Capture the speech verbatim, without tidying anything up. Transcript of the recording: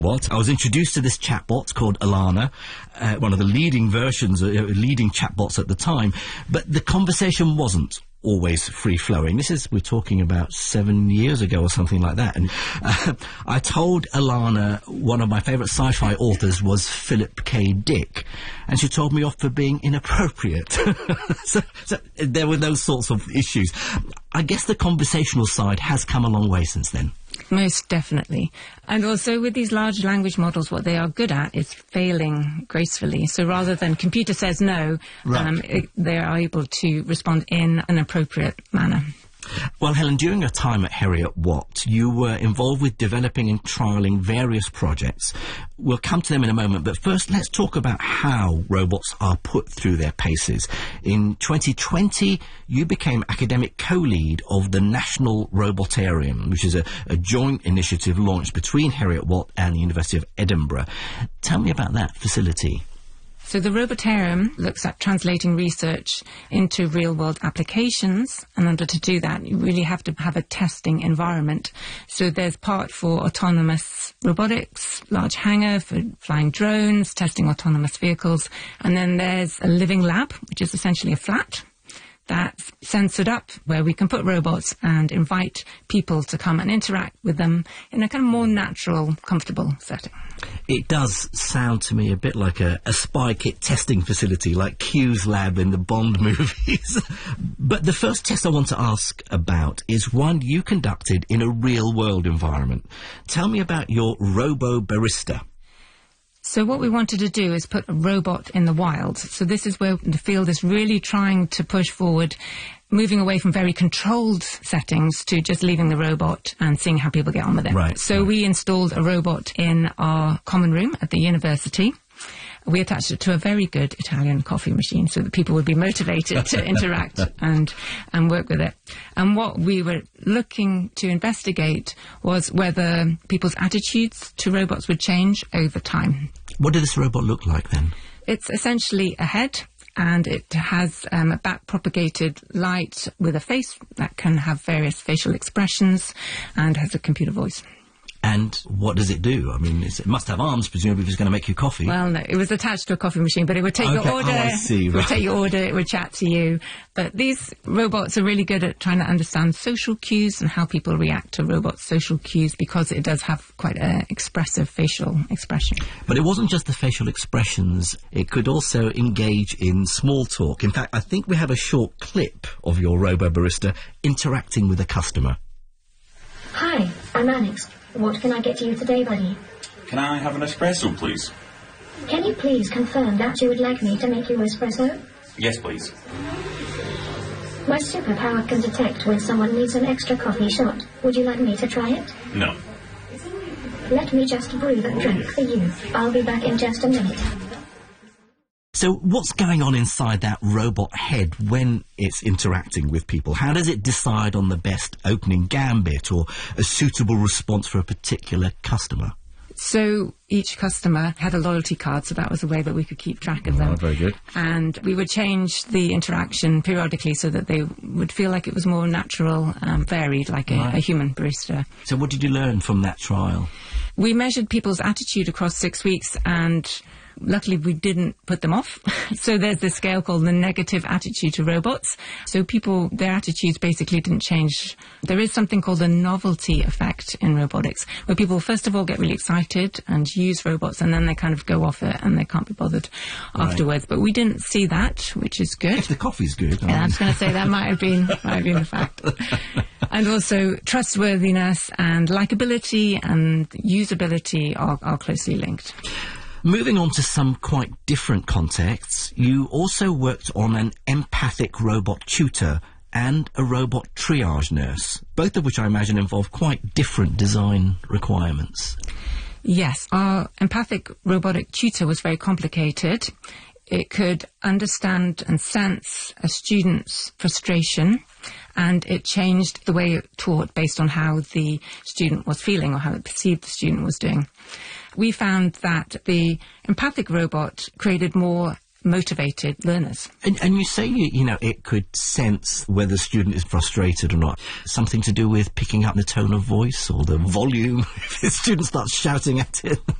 What? I was introduced to this chatbot called Alana, uh, one of the leading versions, uh, leading chatbots at the time, but the conversation wasn't always free-flowing. This is, we're talking about seven years ago or something like that, and uh, I told Alana one of my favourite sci-fi authors was Philip K. Dick, and she told me off for being inappropriate. so, so there were those sorts of issues. I guess the conversational side has come a long way since then. Most definitely. And also with these large language models, what they are good at is failing gracefully. So rather than computer says no, right. um, it, they are able to respond in an appropriate manner. Well, Helen, during your time at Heriot-Watt, you were involved with developing and trialling various projects. We'll come to them in a moment, but first let's talk about how robots are put through their paces. In twenty twenty, you became academic co-lead of the National Robotarium, which is a, a joint initiative launched between Heriot-Watt and the University of Edinburgh. Tell me about that facility. So the Robotarium looks at translating research into real-world applications, and in order to do that, you really have to have a testing environment. So there's part for autonomous robotics, large hangar for flying drones, testing autonomous vehicles, and then there's a living lab, which is essentially a flat that's censored up, where we can put robots and invite people to come and interact with them in a kind of more natural, comfortable setting. It does sound to me a bit like a, a spy kit testing facility, like Q's lab in the Bond movies. But the first test I want to ask about is one you conducted in a real-world environment. Tell me about your Robo-Barista. So what we wanted to do is put a robot in the wild. So this is where the field is really trying to push forward, moving away from very controlled settings to just leaving the robot and seeing how people get on with it. Right, so right. we installed a robot in our common room at the university. We attached it to a very good Italian coffee machine so that people would be motivated to interact and and work with it. And what we were looking to investigate was whether people's attitudes to robots would change over time. What did this robot look like then? It's essentially a head, and it has um, a back-propagated light with a face that can have various facial expressions and has a computer voice. And what does it do? I mean, it's, it must have arms, presumably, if it's going to make you coffee. Well, no, it was attached to a coffee machine, but it would take okay. your order. Oh, I see, It right. would take your order, it would chat to you. But these robots are really good at trying to understand social cues and how people react to robots' social cues, because it does have quite an expressive facial expression. But it wasn't just the facial expressions. It could also engage in small talk. In fact, I think we have a short clip of your Robo-Barista interacting with a customer. Hi, I'm Alex. What can I get you today, buddy? Can I have an espresso, please? Can you please confirm that you would like me to make you espresso? Yes, please. My superpower can detect when someone needs an extra coffee shot. Would you like me to try it? No. Let me just brew the drink for you. I'll be back in just a minute. So what's going on inside that robot head when it's interacting with people? How does it decide on the best opening gambit or a suitable response for a particular customer? So each customer had a loyalty card, so that was a way that we could keep track of them. Oh, very good. And we would change the interaction periodically so that they would feel like it was more natural and varied, like a, right. a human barista. So what did you learn from that trial? We measured people's attitude across six weeks and luckily we didn't put them off. So there's this scale called the negative attitude to robots. So people, their attitudes basically didn't change. There is something called the novelty effect in robotics, where people first of all get really excited and use robots, and then they kind of go off it and they can't be bothered right. afterwards. But we didn't see that, which is good. If the coffee's good. I, yeah, I was going to say that might have been might have been the fact. And also trustworthiness and likability and usability are, are closely linked. Moving on to some quite different contexts, you also worked on an empathic robot tutor and a robot triage nurse, both of which I imagine involve quite different design requirements. Yes, our empathic robotic tutor was very complicated. It could understand and sense a student's frustration, and it changed the way it taught based on how the student was feeling or how it perceived the student was doing. We found that the empathic robot created more motivated learners. And, and you say, you, you know, it could sense whether the student is frustrated or not. Something to do with picking up the tone of voice or the volume if the student starts shouting at it.